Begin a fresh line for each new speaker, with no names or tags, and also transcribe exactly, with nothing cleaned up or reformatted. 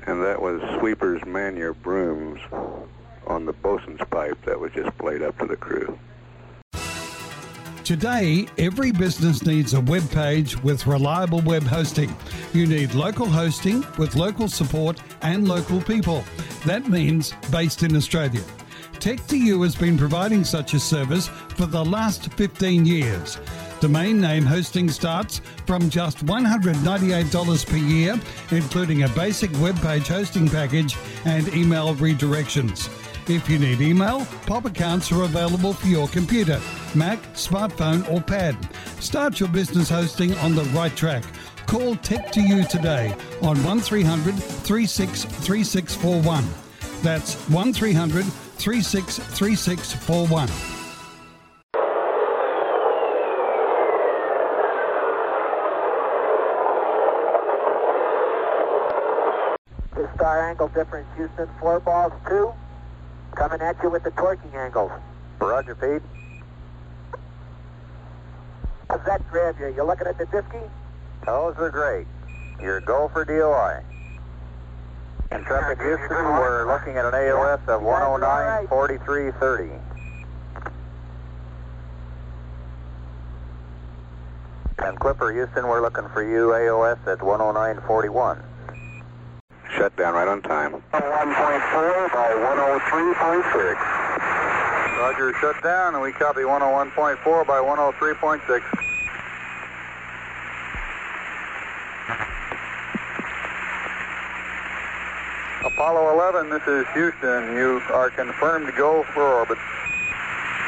And that was Sweepers Man Your Brooms on the bosun's pipe that was just played up to the crew.
Today, every business needs a web page with reliable web hosting. You need local hosting with local support and local people. That means based in Australia. Tech two U has been providing such a service for the last fifteen years. Domain name hosting starts from just one hundred ninety-eight dollars per year, including a basic web page hosting package and email redirections. If you need email, pop accounts are available for your computer, Mac, smartphone or pad. Start your business hosting on the right track. Call Tech two U today on one three hundred, three six three six four one. That's one three hundred, three six three six four one.
The star angle difference, Houston, four balls, two. Coming at you with the torquing angles.
Roger, Pete.
How's that grab you? You looking at the Disky?
Those are great. Your go for D O I. In traffic Houston, we're looking at an A O S of one oh nine, forty-three thirty. And Clipper Houston, we're looking for you, A O S at one oh nine, forty-one.
Shut down right on time.
one point four by one oh three point six.
Roger, shut down, and we copy one oh one point four by one oh three point six. Apollo eleven, this is Houston. You are confirmed to go for orbit.